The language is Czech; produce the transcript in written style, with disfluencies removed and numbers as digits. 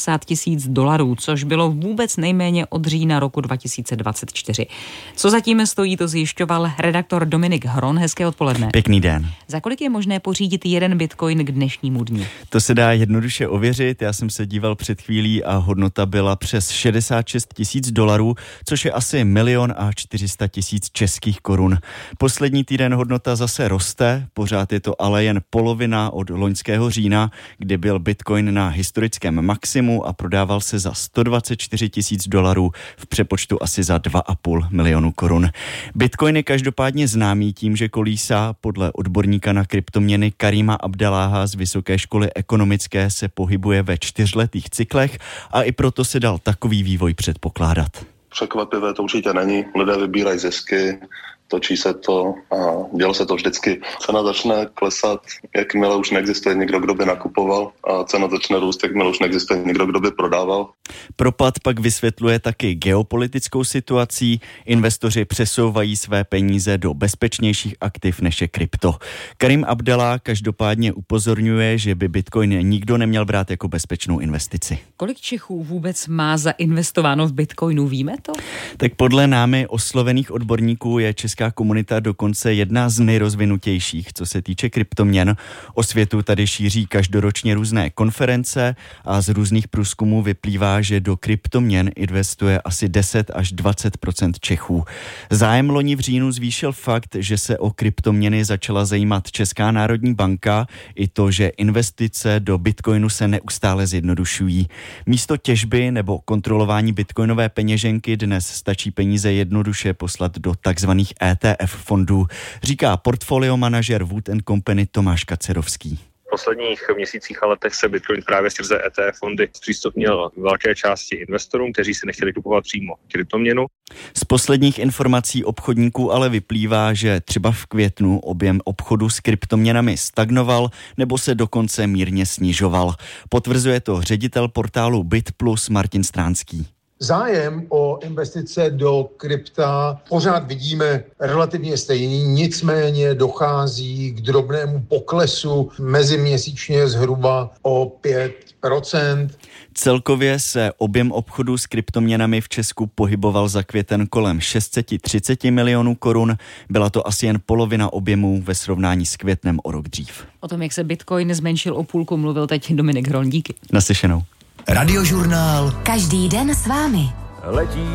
$160 000, což bylo vůbec nejméně od října roku 2024. Co zatím stojí, to zjišťoval redaktor Dominik Hron. Hezké odpoledne. Pěkný den. Za kolik je možné pořídit jeden bitcoin k dnešnímu dni? To se dá jednoduše ověřit. Já jsem se díval před chvílí a hodnota byla přes $66 000, což je asi 1 400 000 českých korun. Poslední týden hodnota zase roste, pořád je to ale jen polovina od loňského října, kdy byl bitcoin na historickém maximu a prodával se za $124 000, v přepočtu asi za 2,5 milionu korun. Bitcoin je každopádně známý tím, že kolísá. Podle odborníka na kryptoměny Karima Abdeláha z Vysoké školy ekonomické se pohybuje ve 4letých cyklech a i proto se dal takový vývoj předpokládat. Překvapivé to určitě není. Lidé vybírají zisky, točí se to a dělo se to vždycky. Cena začne klesat, jakmile už neexistuje nikdo, kdo by nakupoval, a cena začne růst, jakmile už neexistuje nikdo, kdo by prodával. Propad pak vysvětluje taky geopolitickou situací. Investoři přesouvají své peníze do bezpečnějších aktiv než je krypto. Karim Abdellah každopádně upozorňuje, že by bitcoin nikdo neměl brát jako bezpečnou investici. Kolik Čechů vůbec má zainvestováno v bitcoinu, víme to? Tak podle námi oslovených odborníků je česká komunita dokonce jedna z nejrozvinutějších, co se týče kryptoměn. Osvětu tady šíří každoročně různé konference a z různých průzkumů vyplývá, že do kryptoměn investuje asi 10 až 20% Čechů. Zájem loni v říjnu zvýšil fakt, že se o kryptoměny začala zajímat Česká národní banka, i to, že investice do bitcoinu se neustále zjednodušují. Místo těžby nebo kontrolování bitcoinové peněženky dnes stačí peníze jednoduše poslat do takzvaných ETF fondů, říká portfolio manažer Wood & Company Tomáš Kacerovský. V posledních měsících a letech se Bitcoin právě skrze ETF fondy zpřístupnil velké části investorům, kteří si nechtěli kupovat přímo kryptoměnu. Z posledních informací obchodníků ale vyplývá, že třeba v květnu objem obchodu s kryptoměnami stagnoval nebo se dokonce mírně snižoval. Potvrzuje to ředitel portálu BitPlus Martin Stránský. Zájem o investice do krypta pořád vidíme relativně stejný, nicméně dochází k drobnému poklesu meziměsíčně zhruba o 5%. Celkově se objem obchodu s kryptoměnami v Česku pohyboval za květen kolem 630 milionů korun. Byla to asi jen polovina objemu ve srovnání s květnem o rok dřív. O tom, jak se bitcoin zmenšil o půlku, mluvil teď Dominik Hron. Díky. Naslyšenou. Radiožurnál. Každý den s vámi. Letí